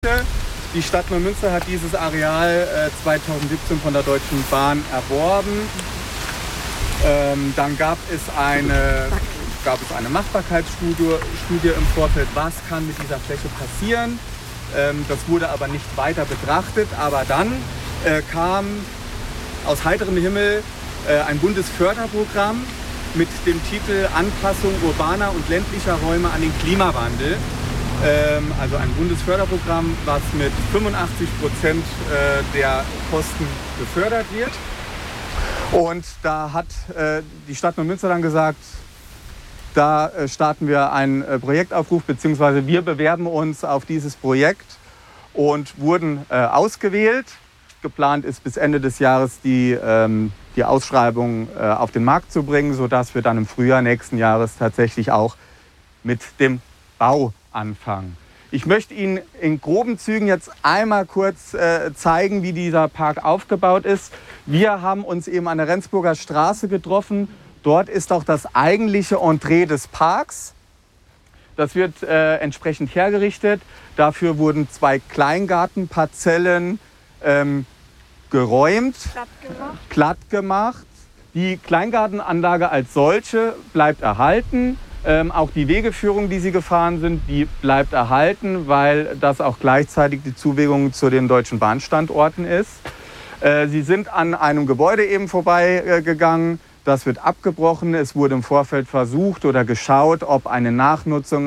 Die Stadt Neumünster hat dieses Areal 2017 von der Deutschen Bahn erworben. Dann gab es eine Machbarkeitsstudie im Vorfeld, was kann mit dieser Fläche passieren. Das wurde aber nicht weiter betrachtet. Aber dann kam aus heiterem Himmel ein Bundesförderprogramm mit dem Titel Anpassung urbaner und ländlicher Räume an den Klimawandel. Also ein Bundesförderprogramm, was mit 85% der Kosten gefördert wird. Und da hat die Stadt Neumünster dann gesagt, da starten wir einen Projektaufruf, beziehungsweise wir bewerben uns auf dieses Projekt und wurden ausgewählt. Geplant ist bis Ende des Jahres die Ausschreibung auf den Markt zu bringen, sodass wir dann im Frühjahr nächsten Jahres tatsächlich auch mit dem Bau anfangen. Ich möchte Ihnen in groben Zügen jetzt einmal kurz zeigen, wie dieser Park aufgebaut ist. Wir haben uns eben an der Rendsburger Straße getroffen. Dort ist auch das eigentliche Entree des Parks. Das wird entsprechend hergerichtet. Dafür wurden 2 Kleingartenparzellen geräumt, platt gemacht. Die Kleingartenanlage als solche bleibt erhalten. Auch die Wegeführung, die Sie gefahren sind, die bleibt erhalten, weil das auch gleichzeitig die Zuwegung zu den Deutschen Bahnstandorten ist. Sie sind an einem Gebäude eben vorbeigegangen. Das wird abgebrochen. Es wurde im Vorfeld versucht oder geschaut, ob eine Nachnutzung,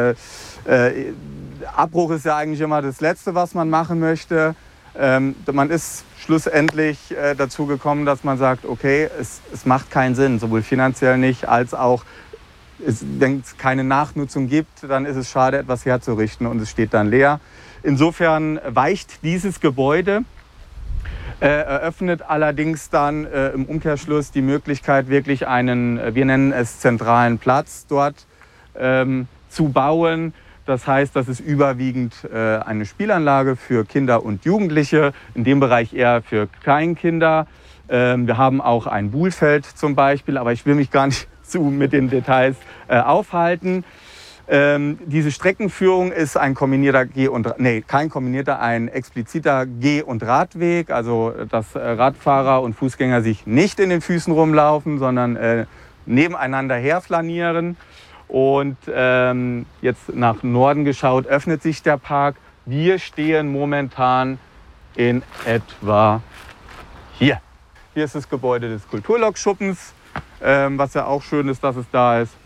Abbruch ist ja eigentlich immer das Letzte, was man machen möchte. Man ist schlussendlich dazu gekommen, dass man sagt, okay, es macht keinen Sinn, sowohl finanziell nicht als auch, wenn es keine Nachnutzung gibt, dann ist es schade, etwas herzurichten und es steht dann leer. Insofern weicht dieses Gebäude, eröffnet allerdings dann im Umkehrschluss die Möglichkeit, wirklich einen, wir nennen es zentralen Platz dort zu bauen. Das heißt, das ist überwiegend eine Spielanlage für Kinder und Jugendliche, in dem Bereich eher für Kleinkinder. Wir haben auch ein Buhlfeld zum Beispiel, aber ich will mich gar nicht mit den Details aufhalten. Diese Streckenführung ist ein kombinierter ein expliziter Geh- und Radweg, also dass Radfahrer und Fußgänger sich nicht in den Füßen rumlaufen, sondern nebeneinander herflanieren. Und jetzt nach Norden geschaut, öffnet sich der Park. Wir stehen momentan in etwa hier. Hier ist das Gebäude des Kulturlokschuppens, was ja auch schön ist, dass es da ist.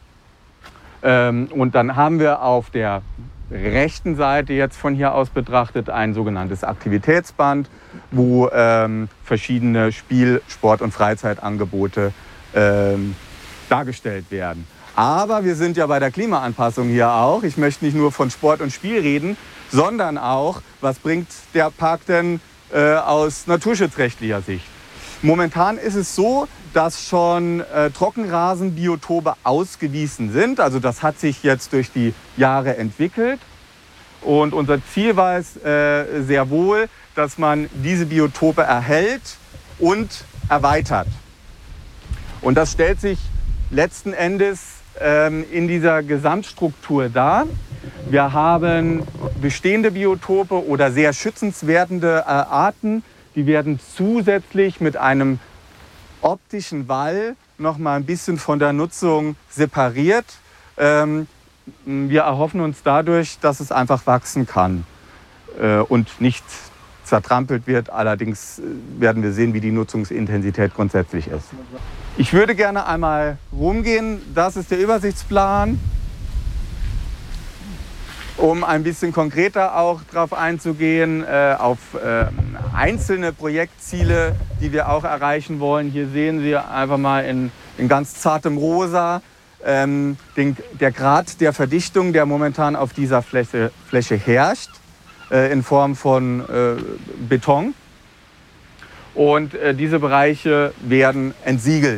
Und dann haben wir auf der rechten Seite jetzt von hier aus betrachtet ein sogenanntes Aktivitätsband, wo verschiedene Spiel-, Sport- und Freizeitangebote dargestellt werden. Aber wir sind ja bei der Klimaanpassung hier auch. Ich möchte nicht nur von Sport und Spiel reden, sondern auch, was bringt der Park denn aus naturschutzrechtlicher Sicht? Momentan ist es so, dass schon Trockenrasenbiotope ausgewiesen sind. Also das hat sich jetzt durch die Jahre entwickelt. Und unser Ziel war es sehr wohl, dass man diese Biotope erhält und erweitert. Und das stellt sich letzten Endes in dieser Gesamtstruktur dar. Wir haben bestehende Biotope oder sehr schützenswerte Arten, die werden zusätzlich mit einem optischen Wall noch mal ein bisschen von der Nutzung separiert. Wir erhoffen uns dadurch, dass es einfach wachsen kann und nicht zertrampelt wird. Allerdings werden wir sehen, wie die Nutzungsintensität grundsätzlich ist. Ich würde gerne einmal rumgehen. Das ist der Übersichtsplan, um ein bisschen konkreter auch darauf einzugehen, auf einzelne Projektziele, die wir auch erreichen wollen. Hier sehen Sie einfach mal in ganz zartem Rosa der Grad der Verdichtung, der momentan auf dieser Fläche herrscht, in Form von Beton. Und diese Bereiche werden entsiegelt.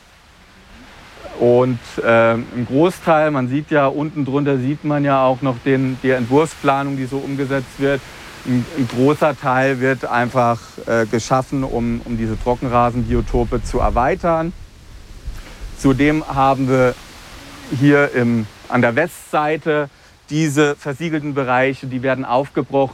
Und im Großteil, man sieht ja unten drunter, sieht man ja auch noch die Entwurfsplanung, die so umgesetzt wird. Ein großer Teil wird einfach geschaffen, um diese Trockenrasenbiotope zu erweitern. Zudem haben wir hier an der Westseite diese versiegelten Bereiche, die werden aufgebrochen.